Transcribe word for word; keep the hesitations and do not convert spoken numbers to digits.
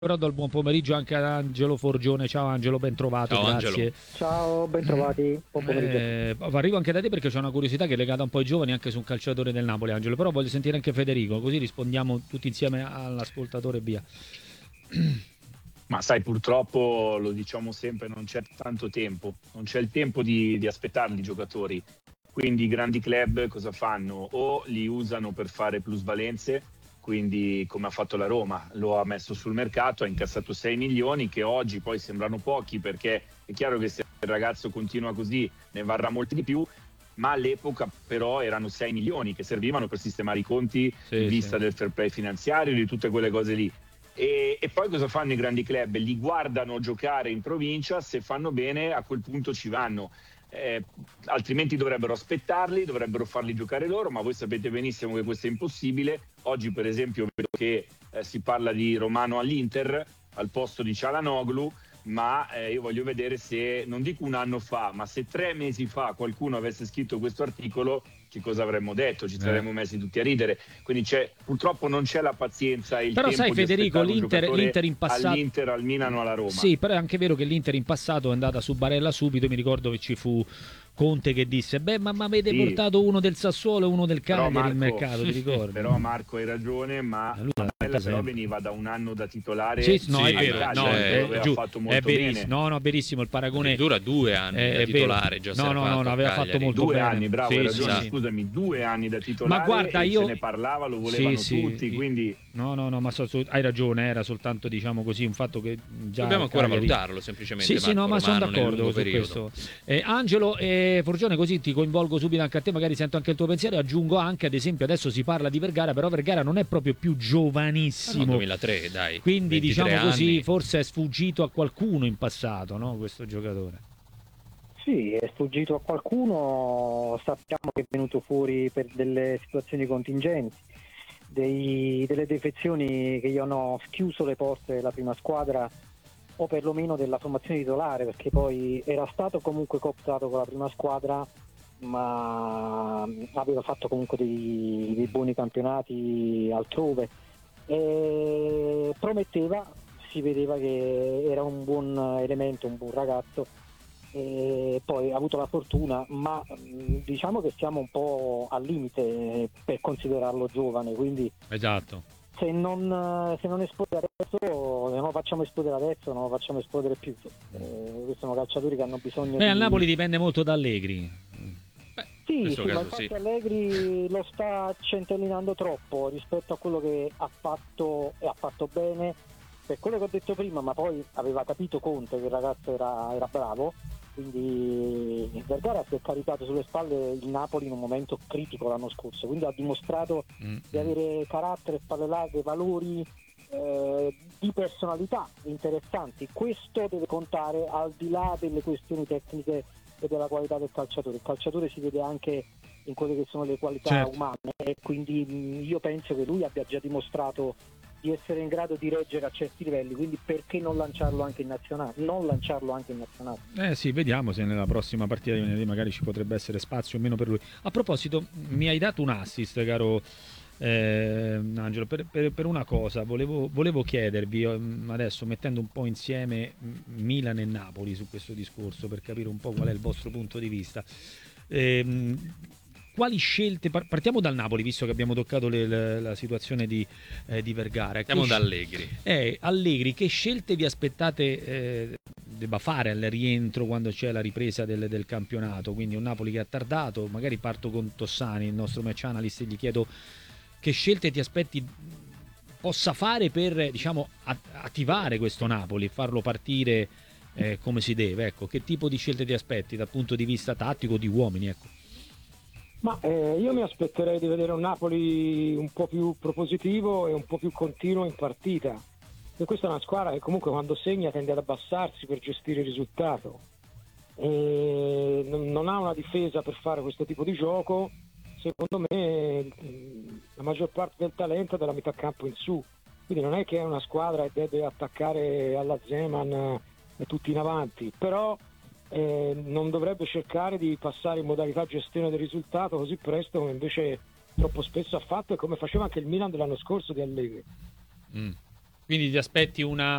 Però do il buon pomeriggio anche ad Angelo Forgione. Ciao Angelo, ben trovato, Ciao, grazie. Angelo. Ciao, ben trovati. Buon pomeriggio. Eh, arrivo anche da te perché c'è una curiosità che è legata un po' ai giovani, anche su un calciatore del Napoli, Angelo. Però voglio sentire anche Federico, così rispondiamo tutti insieme all'ascoltatore e via. Ma sai, purtroppo lo diciamo sempre, non c'è tanto tempo, non c'è il tempo di, di aspettarli i giocatori. Quindi i grandi club cosa fanno? O li usano per fare plusvalenze, quindi come ha fatto la Roma, lo ha messo sul mercato, ha incassato sei milioni che oggi poi sembrano pochi, perché è chiaro che se il ragazzo continua così ne varrà molti di più, ma all'epoca però erano sei milioni che servivano per sistemare i conti Sì, in vista sì. del fair play finanziario, di tutte quelle cose lì. E, e poi cosa fanno i grandi club? Li guardano giocare in provincia, se fanno bene a quel punto ci vanno. Eh, altrimenti dovrebbero aspettarli, dovrebbero farli giocare loro, ma voi sapete benissimo che questo è impossibile. Oggi per esempio vedo che eh, si parla di Romano all'Inter al posto di Çalhanoğlu, ma eh, io voglio vedere se, non dico un anno fa, ma se tre mesi fa qualcuno avesse scritto questo articolo, che cosa avremmo detto? Ci saremmo messi tutti a ridere. Quindi c'è, purtroppo non c'è la pazienza e il Però tempo sai di Federico, aspettare un l'Inter, giocatore l'Inter in passato... all'Inter, al Milano, alla Roma. Sì, però è anche vero che l'Inter in passato è andata su Barella subito. Mi ricordo che ci fu Conte che disse: beh, ma mi avete Sì. portato uno del Sassuolo e uno del Però, Cagliari in Marco, mercato, ti ricordi? Però Marco hai ragione, ma Eh, lui l'ha Barella fatta però sempre. veniva da un anno da titolare. Sì, no, Sì, è vero, ma no, cioè, è, aveva giù, fatto è molto verissimo, bene. no, no, verissimo il paragone. Dura due anni è- da è titolare, vero. già no, si era no, fatto no, a aveva Cagliari. fatto molto Due bene. anni, bravo, Sì, hai sì, ragione, sì. scusami, due anni da titolare. Ma guarda, e io se ne parlava, lo volevano sì, sì, tutti, quindi no, no, no, ma so- so- hai ragione, era soltanto diciamo così un fatto che già Dobbiamo ancora Cagliari- valutarlo semplicemente. Sì, sì, no, Marco ma sono Romano nel d'accordo lungo su periodo. questo. Eh, Angelo e Forgione, così ti coinvolgo subito anche a te, magari sento anche il tuo pensiero e aggiungo anche, ad esempio, adesso si parla di Vergara, però Vergara non è proprio più Ah, no, giovanissimo. duemilatré, dai. Quindi ventitré diciamo così, anni. forse è sfuggito a qualcuno in passato, no? Questo giocatore. Sì, è sfuggito a qualcuno, sappiamo che è venuto fuori per delle situazioni contingenti, dei- delle defezioni che gli hanno schiuso le porte della prima squadra o perlomeno della formazione titolare, perché poi era stato comunque cooptato con la prima squadra, ma aveva fatto comunque dei, dei buoni campionati altrove e prometteva, si vedeva che era un buon elemento, un buon ragazzo. E poi ha avuto la fortuna, ma mh, diciamo che siamo un po' al limite per considerarlo giovane, quindi Esatto. se non, se non esplode adesso, se non lo facciamo esplodere adesso, non lo facciamo esplodere più. Eh, questi sono calciatori che hanno bisogno Beh, di... al Napoli dipende molto da Allegri. Beh, Sì, in questo sì, ma caso infatti sì. Allegri lo sta centellinando troppo rispetto a quello che ha fatto e ha fatto bene, per quello che ho detto prima, ma poi aveva capito Conte che il ragazzo era, era bravo, quindi Vergara si è caricato sulle spalle il Napoli in un momento critico l'anno scorso, quindi ha dimostrato Mm, di avere carattere, spalle larghe, valori eh, di personalità interessanti. Questo deve contare al di là delle questioni tecniche e della qualità del calciatore. Il calciatore si vede anche in quelle che sono le qualità Certo. umane e quindi mh, io penso che lui abbia già dimostrato di essere in grado di reggere a certi livelli, quindi perché non lanciarlo anche in nazionale? Non lanciarlo anche in nazionale. Eh sì, vediamo se nella prossima partita di venerdì magari ci potrebbe essere spazio o meno per lui. A proposito, mi hai dato un assist, caro eh, Angelo, per, per- per una cosa. Volevo, volevo chiedervi, eh, adesso mettendo un po' insieme mm, Milan e Napoli su questo discorso, per capire un po' qual è il vostro punto di vista. Ehm, quali scelte, par- partiamo dal Napoli, visto che abbiamo toccato le- le- la situazione di, eh, di Vergara. Che Andiamo da sc- Allegri. eh, Allegri, che scelte vi aspettate eh, debba fare al rientro quando c'è la ripresa del, del campionato? Quindi un Napoli che ha tardato, magari parto con Tossani, il nostro match analyst, e gli chiedo che scelte ti aspetti possa fare per, diciamo, a- attivare questo Napoli, farlo partire eh, come si deve. Ecco, che tipo di scelte ti aspetti dal punto di vista tattico di uomini? Ecco. Ma eh, io mi aspetterei di vedere un Napoli un po' più propositivo e un po' più continuo in partita. E questa è una squadra che comunque quando segna tende ad abbassarsi per gestire il risultato. E non non ha una difesa per fare questo tipo di gioco. Secondo me mh, la maggior parte del talento è dalla metà campo in su. Quindi non è che è una squadra che deve attaccare alla Zeman e tutti in avanti, però eh, non dovrebbe cercare di passare in modalità gestione del risultato così presto come invece troppo spesso ha fatto e come faceva anche il Milan dell'anno scorso di Allegri. Mm. Quindi ti aspetti una